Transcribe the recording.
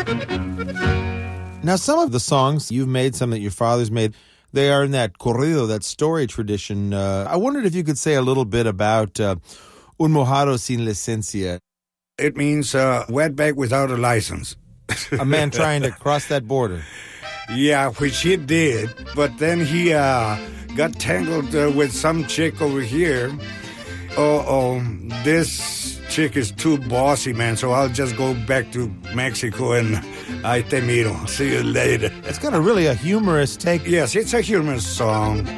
Now, some of the songs you've made, some that your father's made, they are in that corrido, that story tradition. I wondered if you could say a little bit about Un Mojado Sin Licencia. It means wetback without a license. A man trying to cross that border. Yeah, which he did, but then he got tangled with some chick over here. This chick is too bossy, man, so I'll just go back to Mexico and ahí te miro. See you later. It's got a really humorous take. Yes, it's a humorous song.